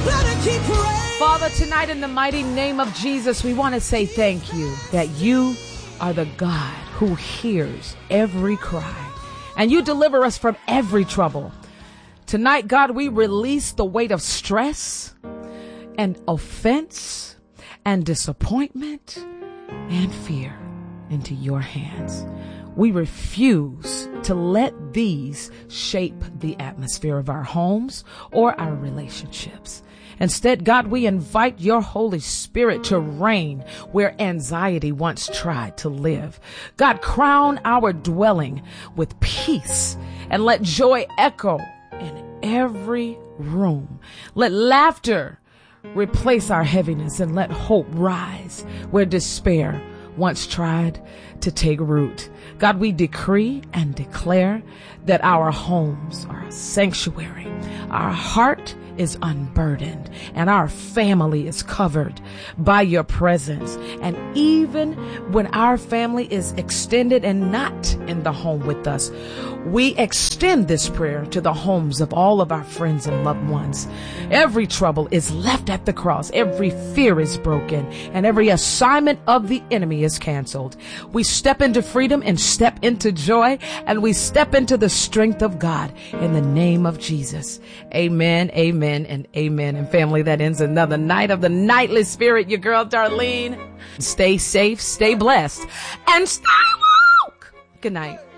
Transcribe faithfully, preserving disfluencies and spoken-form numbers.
better keep praying. Father, tonight in the mighty name of Jesus, we want to say thank you that you are the God who hears every cry and you deliver us from every trouble. Tonight, God, we release the weight of stress and offense and disappointment and fear into your hands. We refuse to let these shape the atmosphere of our homes or our relationships. Instead, God, we invite your Holy Spirit to reign where anxiety once tried to live. God, crown our dwelling with peace and let joy echo in every room. Let laughter replace our heaviness and let hope rise where despair once tried to take root. God, we decree and declare that our homes are a sanctuary. Our heart is unburdened and our family is covered by your presence. And even when our family is extended and not in the home with us, we extend this prayer to the homes of all of our friends and loved ones. Every trouble is left at the cross. Every fear is broken and every assignment of the enemy is canceled. We step into freedom and step into joy, and we step into the strength of God in the name of Jesus. Amen, amen, and amen. And family, that ends another night of the Nightly Spirit. Your girl, Darlene. Stay safe, stay blessed, and stay woke. Good night.